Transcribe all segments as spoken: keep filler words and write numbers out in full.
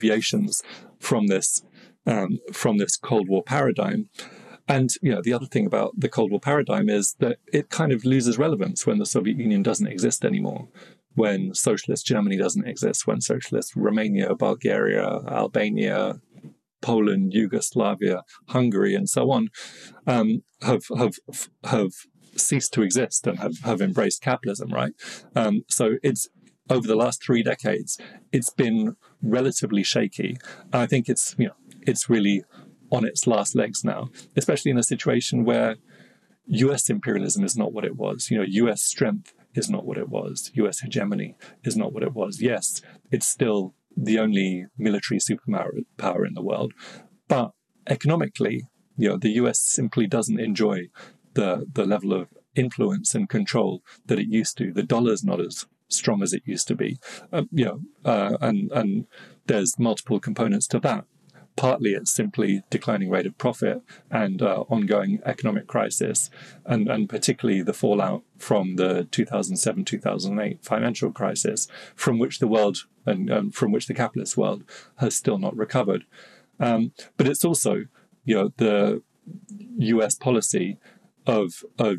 deviations from this um, from this Cold War paradigm. And you know, the other thing about the Cold War paradigm is that it kind of loses relevance when the Soviet Union doesn't exist anymore, when socialist Germany doesn't exist, when socialist Romania, Bulgaria, Albania, Poland, Yugoslavia, Hungary, and so on um, have have have ceased to exist and have, have embraced capitalism, right? Um, so it's over the last three decades, it's been relatively shaky. I think it's you know it's really on its last legs now, especially in a situation where U S imperialism is not what it was. You know, U S strength is not what it was. U S hegemony is not what it was. Yes, it's still the only military superpower power in the world, but economically, you know, the U S simply doesn't enjoy the the level of influence and control that it used to. The dollar's not as strong as it used to be. Uh, you know, uh, and and there's multiple components to that. Partly it's simply declining rate of profit and uh, ongoing economic crisis, and, and particularly the fallout from the two thousand seven two thousand eight financial crisis, from which the world and um, from which the capitalist world has still not recovered. Um, but it's also, you know, the U S policy of of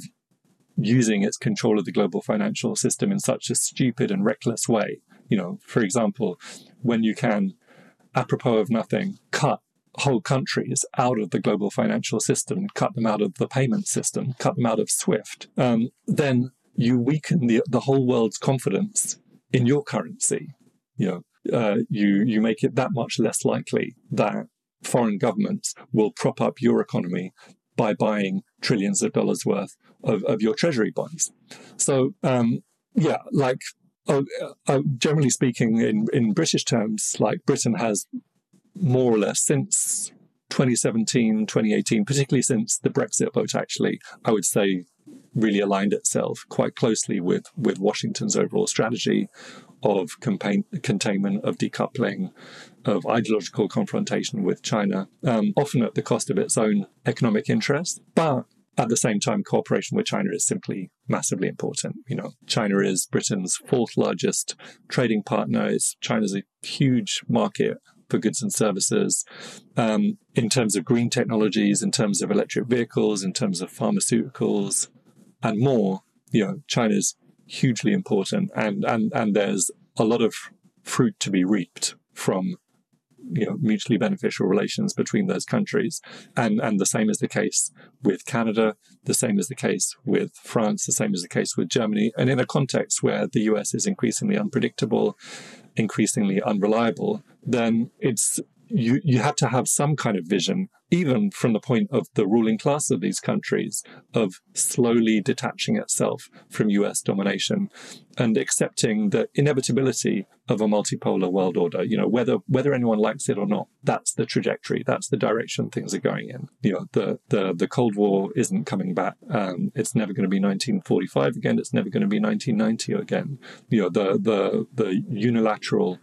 using its control of the global financial system in such a stupid and reckless way. You know, for example, when you can, apropos of nothing, cut whole countries out of the global financial system, cut them out of the payment system, cut them out of SWIFT, um, then you weaken the the whole world's confidence in your currency. You know, uh, you you make it that much less likely that foreign governments will prop up your economy by buying trillions of dollars worth of, of your treasury bonds. So, um, yeah, like, uh, uh, generally speaking, in, in British terms, like Britain has more or less since twenty seventeen, twenty eighteen, particularly since the Brexit vote, actually, I would say really aligned itself quite closely with, with Washington's overall strategy of campaign, containment, of decoupling, of ideological confrontation with China, um, often at the cost of its own economic interests. But at the same time, cooperation with China is simply massively important. You know, China is Britain's fourth largest trading partner. It's, China's a huge market for goods and services, um, in terms of green technologies, in terms of electric vehicles, in terms of pharmaceuticals, and more. You know, China's hugely important, and and and there's a lot of fruit to be reaped from, you know, mutually beneficial relations between those countries. And and the same is the case with Canada, the same is the case with France, the same is the case with Germany. And in a context where the U S is increasingly unpredictable, increasingly unreliable, then it's you you have to have some kind of vision, even from the point of the ruling class of these countries, of slowly detaching itself from U S domination and accepting the inevitability of a multipolar world order. You know, whether whether anyone likes it or not, that's the trajectory, that's the direction things are going in. You know, the the the Cold War isn't coming back. Um, it's never going to be nineteen forty-five again. It's never going to be nineteen ninety again. You know, the the the unilateral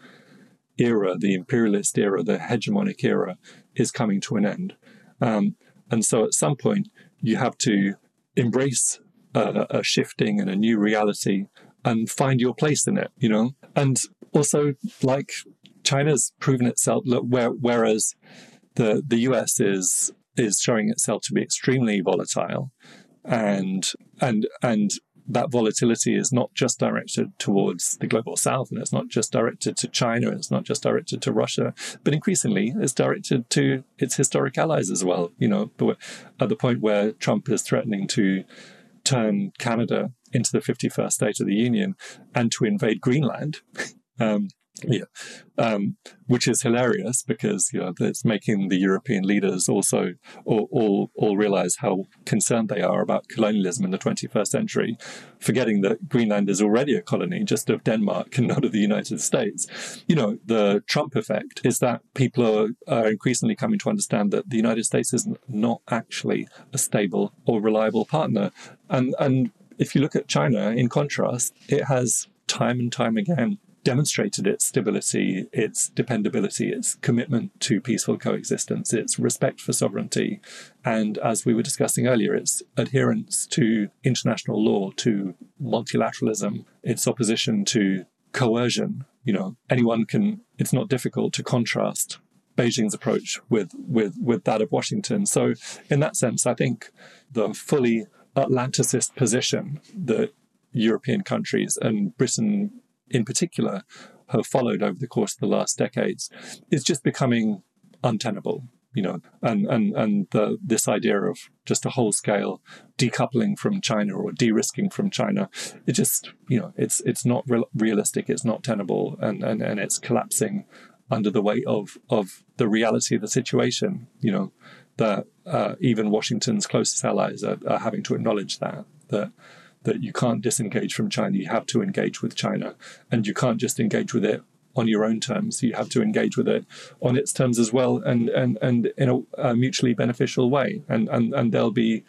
era, the imperialist era, the hegemonic era is coming to an end. Um, and so at some point, you have to embrace a, a shifting and a new reality and find your place in it, you know? And also, like, China's proven itself, look, where, whereas the the U S is is showing itself to be extremely volatile, and and and that volatility is not just directed towards the global south, and it's not just directed to China, and it's not just directed to Russia, but increasingly it's directed to its historic allies as well. You know, at the point where Trump is threatening to turn Canada into the fifty-first state of the Union and to invade Greenland. um, Yeah, um, which is hilarious because, you know, it's making the European leaders also all, all all realize how concerned they are about colonialism in the twenty-first century, forgetting that Greenland is already a colony just of Denmark and not of the United States. You know, the Trump effect is that people are, are increasingly coming to understand that the United States is not actually a stable or reliable partner. And and if you look at China, in contrast, it has time and time again demonstrated its stability, its dependability, its commitment to peaceful coexistence, its respect for sovereignty, and, as we were discussing earlier, its adherence to international law, to multilateralism, its opposition to coercion, you know, anyone can, it's not difficult to contrast Beijing's approach with, with, with that of Washington. So in that sense, I think the fully Atlanticist position that European countries and Britain in particular have followed over the course of the last decades is just becoming untenable. You know, and and and the, this idea of just a whole scale decoupling from China or de-risking from China, it just, you know, it's it's not re- realistic, it's not tenable, and, and and it's collapsing under the weight of of the reality of the situation. You know, that uh, even Washington's closest allies are, are having to acknowledge that that that you can't disengage from China, you have to engage with China, and you can't just engage with it on your own terms. You have to engage with it on its terms as well, and and and in a, a mutually beneficial way. And and and there'll be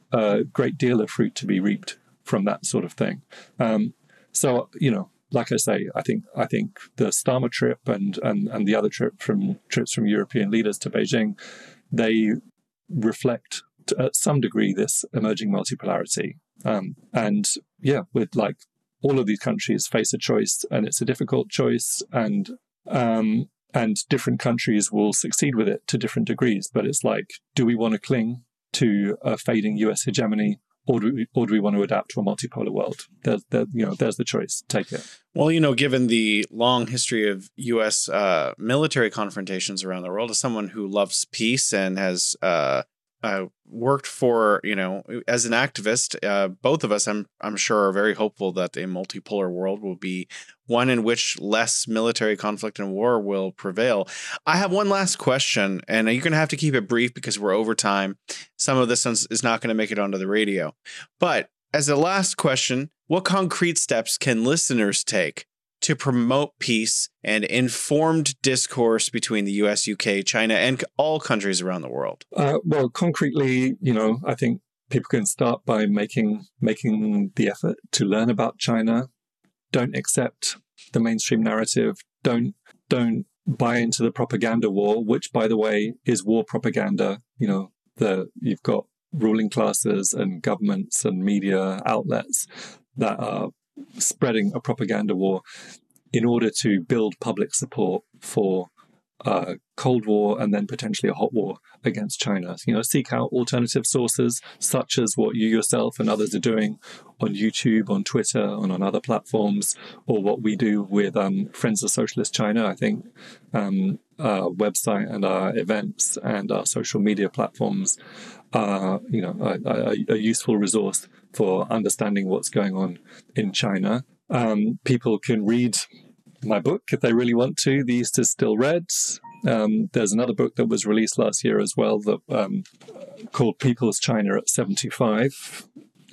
a great deal of fruit to be reaped from that sort of thing. Um, so you know, like I say, I think I think the Starmer trip and and and the other trip from trips from European leaders to Beijing, they reflect to, at some degree this emerging multipolarity. Um, and yeah, with like. All of these countries face a choice, and it's a difficult choice, and um, and different countries will succeed with it to different degrees. But it's like, do we want to cling to a fading U S hegemony, or do we, or do we want to adapt to a multipolar world? There's, there, you know, there's the choice. Take it. Well, you know, given the long history of U S uh, military confrontations around the world, as someone who loves peace and has uh, uh, worked for, you know, as an activist, uh, both of us, I'm I'm sure, are very hopeful that a multipolar world will be one in which less military conflict and war will prevail. I have one last question, and you're going to have to keep it brief because we're over time. Some of this is not going to make it onto the radio. But as a last question, what concrete steps can listeners take to promote peace and informed discourse between the U S, U K, China, and all countries around the world? Uh, well, concretely, you know, I think people can start by making making the effort to learn about China. Don't accept the mainstream narrative. Don't don't buy into the propaganda war, which, by the way, is war propaganda. You know, the you've got ruling classes and governments and media outlets that are spreading a propaganda war in order to build public support for uh, Cold War and then potentially a hot war against China. You know, seek out alternative sources such as what you yourself and others are doing on YouTube, on Twitter, and on other platforms, or what we do with um, Friends of Socialist China. I think um, our website and our events and our social media platforms are, you know, a, a, a useful resource for understanding what's going on in China. Um, people can read my book if they really want to. The East is Still Red. Um, there's another book that was released last year as well that um, called People's China at seventy-five.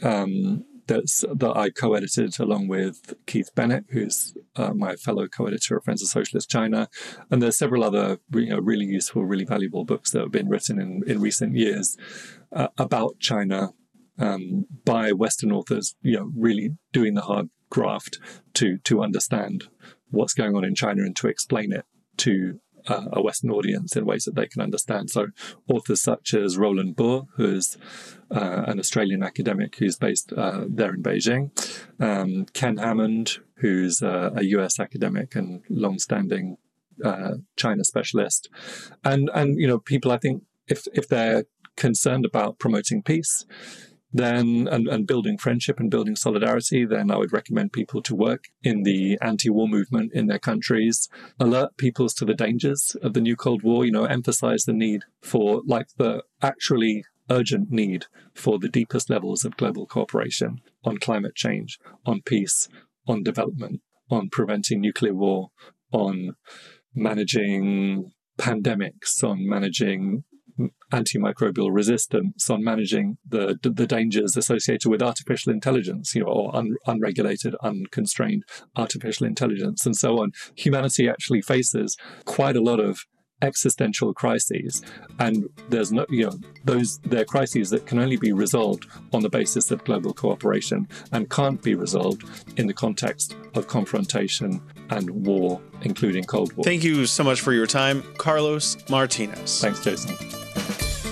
Um, that's that I co-edited along with Keith Bennett, who's uh, my fellow co-editor of Friends of Socialist China. And there's several other, you know, really useful, really valuable books that have been written in, in recent years uh, about China um, by Western authors, you know, really doing the hard graft to to understand what's going on in China and to explain it to uh, a Western audience in ways that they can understand. So authors such as Roland Buhr, who's uh, an Australian academic who's based uh, there in Beijing, um, Ken Hammond, who's uh, a U S academic and long-standing uh, China specialist. And, and you know, people, I think, if if they're concerned about promoting peace, then and, and building friendship and building solidarity, then I would recommend people to work in the anti-war movement in their countries, alert peoples to the dangers of the new Cold War, you know, emphasize the need for, like, the actually urgent need for the deepest levels of global cooperation on climate change, on peace, on development, on preventing nuclear war, on managing pandemics, on managing antimicrobial resistance, on managing the the dangers associated with artificial intelligence, you know, or un, unregulated, unconstrained artificial intelligence, and so on. Humanity actually faces quite a lot of existential crises, and there's no, you know, those they're crises that can only be resolved on the basis of global cooperation and can't be resolved in the context of confrontation and war, including Cold War. Thank you so much for your time, Carlos Martinez. Thanks, Jason.